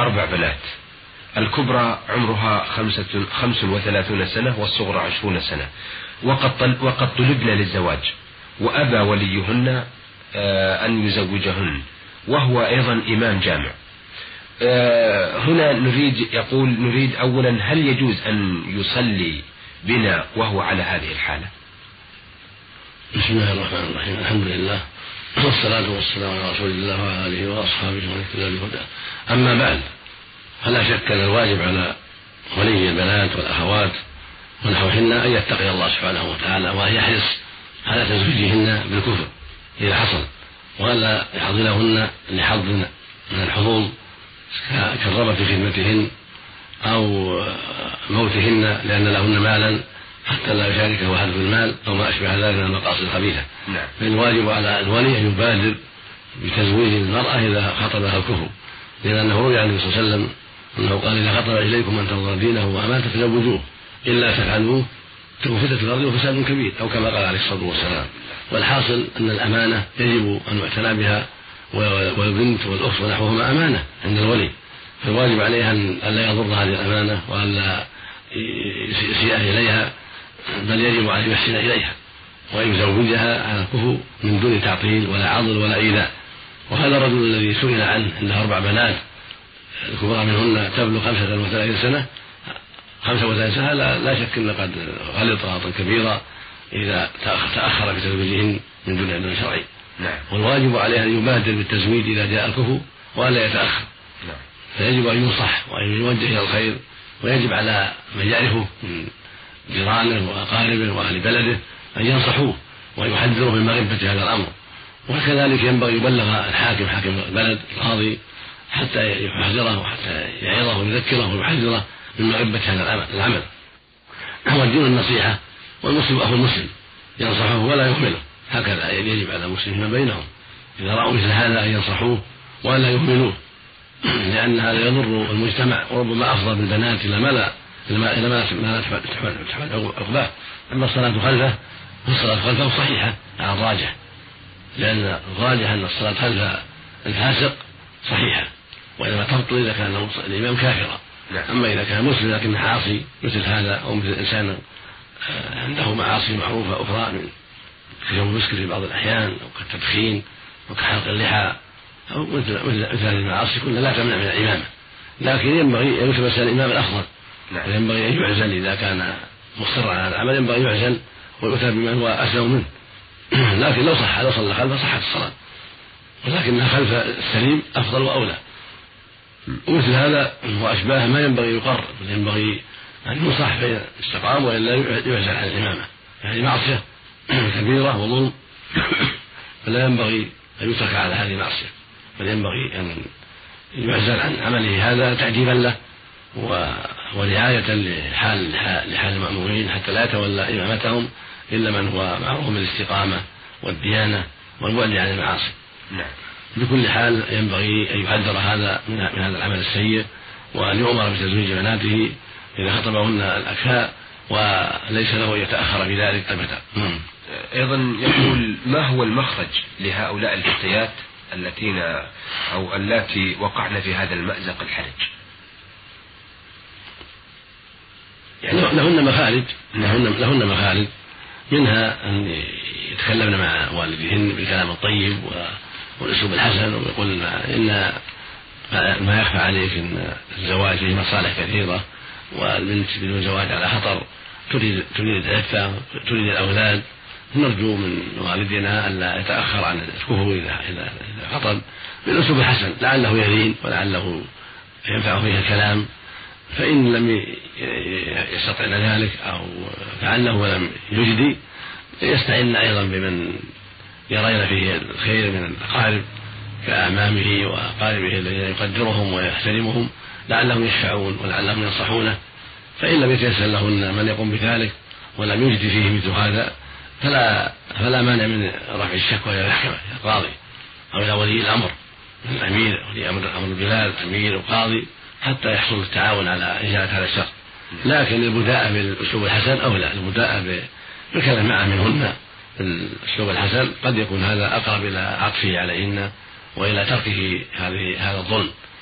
4 بنات، الكبرى عمرها 35 سنة والصغرى 20 سنة، وقد طلبن للزواج، وأبى وليهن أن يزوجهن، وهو أيضا إمام جامع. هنا نريد أولا هل يجوز أن يصلي بنا وهو على هذه الحالة؟ بسم الله الرحمن الرحيم، الحمد لله والصلاة والسلام على رسول الله وعلى آله وأصحابه ومن اهتدى بهداه. أما بعد، فلا شك أن الواجب على ولي البنات والأخوات ونحوهن أن يتقي الله سبحانه وتعالى، وأن يحرص على تزويجهن بالكفر إذا حصل، وألا يحضنهن لحظ من الحظوظ كالرغبة في خدمتهن أو موتهن لأن لهن مالا حتى لا يشاركه أحد في المال أو ما أشبه ذلك من المقاصد الخبيثة. فالواجب على الولي أن يبادر بتزويج المرأة إذا خطبها الكفر، لأنه روي عن النبي صلى الله عليه وسلم أنه قال: إذا خطب إليكم من ترضون دينه وأمانته فزوجوه، إلا تفعلوه تكون فتنة في الأرض وفساد كبير، أو كما قال عليه الصلاة والسلام. والحاصل أن الأمانة يجب أن يعتنى بها، والبنت والأخت ونحوهما أمانة عند الولي، فالواجب عليها أن لا يضر هذه الأمانة وأن لا يسيء إليها، بل يجب أن يحسن إليها وأن يزوجها على الكفر من دون تعطيل ولا عضل ولا إيذاء. وهذا الرجل الذي سئل عنه عنده 4 بنات، الكبرى منهن تبلغ 35 سنة، 35 سنة لا شك أن قد غلط غلطا كبيرا إذا تأخر في تزويجهن من دون علم شرعي. والواجب عليه أن يبادر بالتزويج إذا جاء الكفر وألا يتأخر. فيجب أن ينصح وأن يوجه إلى الخير، ويجب على من يعرفه من جيرانه وأقاربه وأهل بلده أن ينصحوه ويحذروا من مغبة هذا الأمر. وكذلك ينبغي يبلغ الحاكم، حاكم البلد القاضي، حتى يحذره وحتى يعظه ويذكره ويحذره من مغبة هذا العمل. والدين النصيحة، والمسلم أخو المسلم، ينصحه ولا يهمله، هكذا يجب على المسلمين ما بينهم إذا رأوا مثل هذا أن ينصحوه ولا يهملوه، لأن هذا يضر المجتمع، وربما أفضى بالبنات إلى ما تحمل عقباه. أما الصلاة خلفه فالصلاة خلفه صحيحة على الراجح، لأن الراجح أن الصلاة خلف الفاسق صحيحة، وإنما تبطل إذا كان الإمام كافرا. أما إذا كان مسلم لكن عاصي مثل هذا، أو مثل إنسان عنده معاصي معروفة أخرى من كشرب المسكر في بعض الأحيان، أو كالتدخين، أو كحلق اللحى، أو مثل هذه المعاصي كلها لا تمنع من الإمامة، لكن ينبغي أن يتمثل الإمام الأفضل، وينبغي أن يعزل إذا كان مصرا على العمل، ينبغي أن يعزل ويؤتى بمن هو أسلم منه. لكن لو صلى خلفه صحت الصلاة، ولكنها خلف السليم أفضل وأولى. ومثل هذا وأشباه ما ينبغي يقر، ينبغي أن ينصح فإن استقام، وإلا يعزل عن الإمامة. هذه معصية كبيرة وظلم، فلا ينبغي أن يترك على هذه المعصية، بل ينبغي أن يعزل عن عمله هذا تعجيبا له ورعاية لحال المأمورين، حتى لا يتولى إمامتهم إلا من هو معروف بالاستقامة والديانة والبعد عن المعاصي. بكل حال ينبغي أن يحذر هذا من هذا العمل السيء، وأن يؤمر بتزويج بناته إذا خطبهن الأكفاء، وليس له يتأخر في ذلك أبدا. أيضا يقول: ما هو المخرج لهؤلاء الفتيات اللاتي وقعن في هذا المأزق الحرج؟ يعني لهن مخارج، منها أن يتكلمن مع والديهن بالكلام الطيب والأسلوب الحسن، ويقول إن ما يخفى عليك أن الزواج فيه مصالح كثيرة، والبنت بدون زواج على خطر، تريد العفة، تريد الأولاد، نرجو من والدنا ألا يتأخر عن الكفر إذا خطب، بالأسلوب الحسن، لعله يلين ولعله ينفع فيه الكلام. فإن لم يستطعن ذلك أو فعله ولم يجدي، يستعين أيضا بمن يرين فيه الخير من الأقارب كأعمامه وأقاربه الذين يقدرهم ويحترمهم، لعلهم يشفعون ولعلهم ينصحونه. فإن لم يتيسر لهن من يقوم بذلك ولم يجد فيه مثل هذا، فلا مانع من رفع الشكوى إلى المحكمة، إلى القاضي أو إلى ولي الأمر، الأمير، ولي أمر البلاد، أمير وقاضي، حتى يحصل التعاون على إزالة هذا الشر. لكن البداءة بالأسلوب الحسن أولى، البداءة بالكلام معه منهن الأسلوب الحسن قد يكون هذا أقرب إلى عطفه عليهن وإلى تركه هذا الظلم.